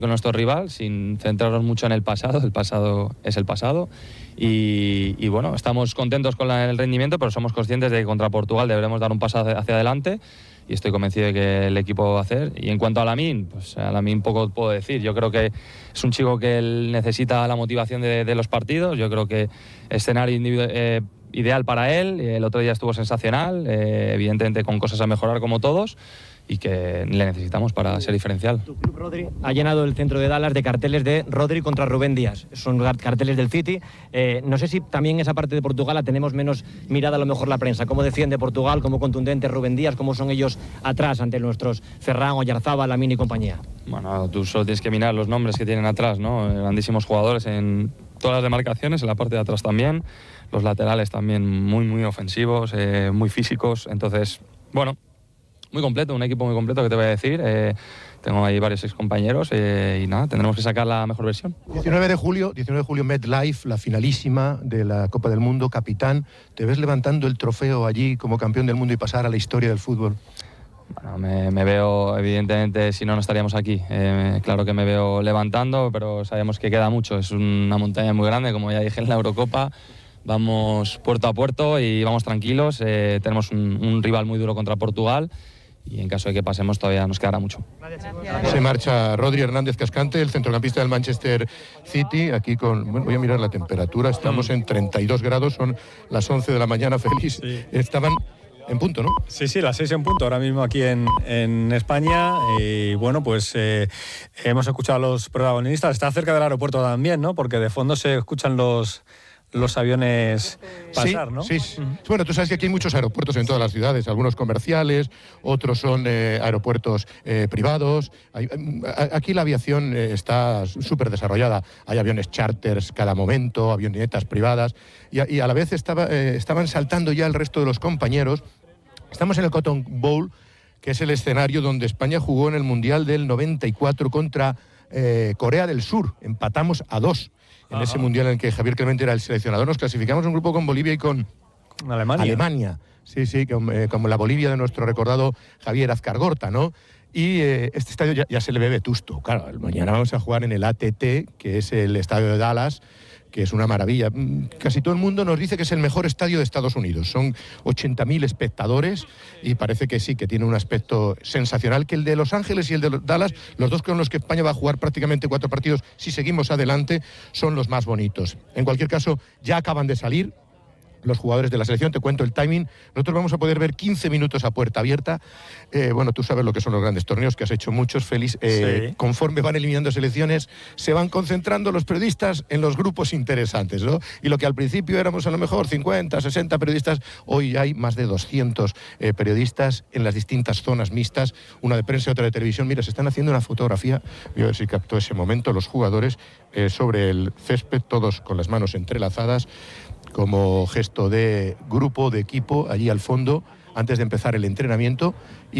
con nuestro rival, sin centrarnos mucho en el pasado es el pasado y bueno, estamos contentos con el rendimiento, pero somos conscientes de que contra Portugal deberemos dar un paso hacia adelante y estoy convencido de que el equipo va a hacer. Y en cuanto a Lamine, pues a Lamine poco puedo decir. Yo creo que es un chico que él necesita la motivación de los partidos. Yo creo que escenario ideal para él. El otro día estuvo sensacional, evidentemente con cosas a mejorar como todos, y que le necesitamos para ser diferencial. Tu club, Rodri, ha llenado el centro de Dallas de carteles de Rodri contra Rubén Díaz. Son carteles del City. No sé si también esa parte de Portugal la tenemos menos mirada a lo mejor la prensa. ¿Cómo defiende Portugal? ¿Cómo contundente Rubén Díaz? ¿Cómo son ellos atrás ante nuestros Ferran, Oyarzabal, Lamine y compañía? Bueno, tú solo tienes que mirar los nombres que tienen atrás, ¿no? Grandísimos jugadores en todas las demarcaciones, en la parte de atrás también. Los laterales también muy ofensivos, muy físicos. Entonces, bueno, muy completo, un equipo muy completo, que te voy a decir. Tengo ahí varios excompañeros y nada, tendremos que sacar la mejor versión. 19 de julio, MetLife, la finalísima de la Copa del Mundo, capitán. ¿Te ves levantando el trofeo allí como campeón del mundo y pasar a la historia del fútbol? Bueno, me veo, evidentemente, si no, no estaríamos aquí. Claro que me veo levantando, pero sabemos que queda mucho. Es una montaña muy grande, como ya dije en la Eurocopa. Vamos puerto a puerto y vamos tranquilos. Tenemos un rival muy duro contra Portugal y en caso de que pasemos todavía nos quedará mucho. Gracias. Se marcha Rodri Hernández Cascante, el centrocampista del Manchester City, aquí con... Bueno, voy a mirar la temperatura, estamos en 32 grados, son las 11 de la mañana, Félix. Sí. Estaban en punto, ¿no? Sí, las 6 en punto, ahora mismo aquí en España. Y bueno, pues hemos escuchado a los protagonistas. Está cerca del aeropuerto también, ¿no? Porque de fondo se escuchan los aviones pasar, sí, ¿no? Sí. Bueno, tú sabes que aquí hay muchos aeropuertos en todas las ciudades, algunos comerciales, otros son aeropuertos privados. Aquí la aviación está súper desarrollada. Hay aviones charters cada momento, avionetas privadas, y a la vez estaban saltando ya el resto de los compañeros. Estamos en el Cotton Bowl, que es el escenario donde España jugó en el Mundial del 94 contra Corea del Sur. Empatamos a 2. En ese mundial en el que Javier Clemente era el seleccionador. Nos clasificamos un grupo con Bolivia y con Alemania. Sí, como la Bolivia de nuestro recordado Javier Azcargorta, ¿no? Y este estadio ya se le ve vetusto. Claro, mañana vamos a jugar en el ATT, que es el estadio de Dallas, que es una maravilla. Casi todo el mundo nos dice que es el mejor estadio de Estados Unidos. Son 80.000 espectadores y parece que sí, que tiene un aspecto sensacional, que el de Los Ángeles y el de Dallas, los dos con los que España va a jugar prácticamente 4 partidos, si seguimos adelante, son los más bonitos. En cualquier caso, ya acaban de salir los jugadores de la selección, te cuento el timing. Nosotros vamos a poder ver 15 minutos a puerta abierta. Bueno, tú sabes lo que son los grandes torneos, que has hecho muchos, Félix. Sí. Conforme van eliminando selecciones, se van concentrando los periodistas en los grupos interesantes, ¿no? Y lo que al principio éramos a lo mejor 50, 60 periodistas, hoy hay más de 200 periodistas en las distintas zonas mixtas, una de prensa y otra de televisión. Mira, se están haciendo una fotografía, voy a ver si captó ese momento, los jugadores sobre el césped, todos con las manos entrelazadas, como gesto de grupo, de equipo, allí al fondo, antes de empezar el entrenamiento,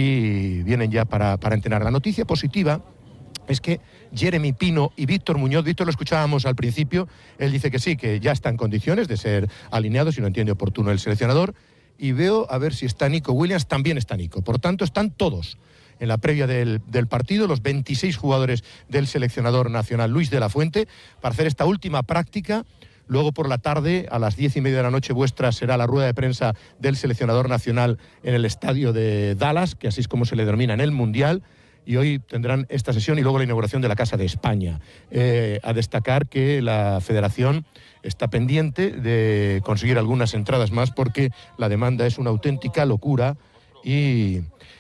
y vienen ya para entrenar. La noticia positiva es que Jeremy Pino y Víctor Muñoz, Víctor lo escuchábamos al principio, él dice que sí, que ya está en condiciones de ser alineado, si no entiende oportuno el seleccionador, y veo a ver si está Nico Williams, también está Nico. Por tanto, están todos en la previa del partido, los 26 jugadores del seleccionador nacional Luis de la Fuente, para hacer esta última práctica. Luego por la tarde, a las 10:30 de la noche vuestra, será la rueda de prensa del seleccionador nacional en el estadio de Dallas, que así es como se le denomina en el Mundial, y hoy tendrán esta sesión y luego la inauguración de la Casa de España. A destacar que la Federación está pendiente de conseguir algunas entradas más porque la demanda es una auténtica locura y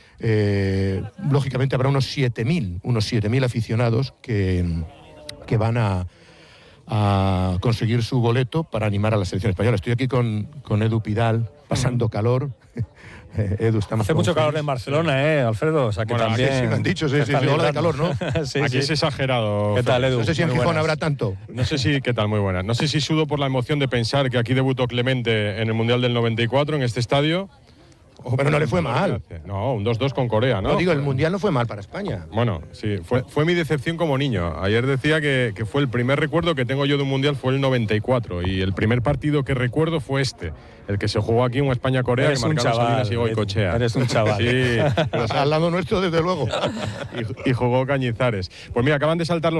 lógicamente habrá unos 7.000 aficionados que van a conseguir su boleto para animar a la selección española. Estoy aquí con Edu Pidal, pasando calor. Edu, estamos hace mucho calor en Barcelona, Alfredo. O sea que también. Sí, me han dicho, sí, ola de calor, ¿no? Sí, aquí es exagerado. ¿Qué tal, Edu? No sé si en Gijón habrá tanto. No sé si, ¿qué tal? Muy buenas. No sé si sudo por la emoción de pensar que aquí debutó Clemente en el Mundial del 94 en este estadio, Pero no le fue mal. No, un 2-2 con Corea, ¿no? No, digo, el Mundial no fue mal para España. Bueno, sí, fue mi decepción como niño. Ayer decía que fue el primer recuerdo que tengo yo de un Mundial fue el 94 y el primer partido que recuerdo fue el que se jugó aquí en España-Corea, que marcaron Salinas y Goicoechea. Eres un chaval. Sí. Al lado nuestro, desde luego. Y jugó Cañizares. Pues mira, acaban de saltar los